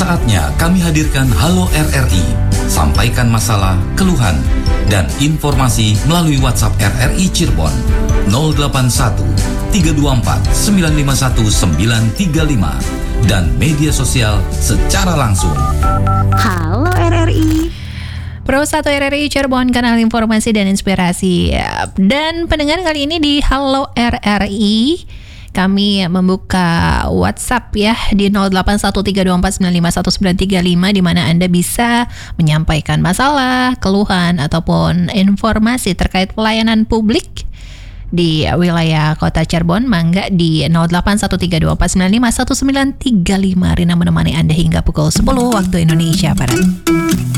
Saatnya kami hadirkan Halo RRI. Sampaikan masalah, keluhan, dan informasi melalui WhatsApp RRI Cirebon 081 324 951 935 dan media sosial secara langsung. Halo RRI. Pro 1 RRI Cirebon, kanal informasi dan inspirasi. Dan pendengar, kali ini di Halo RRI kami membuka WhatsApp ya di 081324951935 di mana Anda bisa menyampaikan masalah, keluhan ataupun informasi terkait pelayanan publik di wilayah Kota Cirebon. Mangga di 081324951935. Rina menemani Anda hingga pukul 10 waktu Indonesia Barat.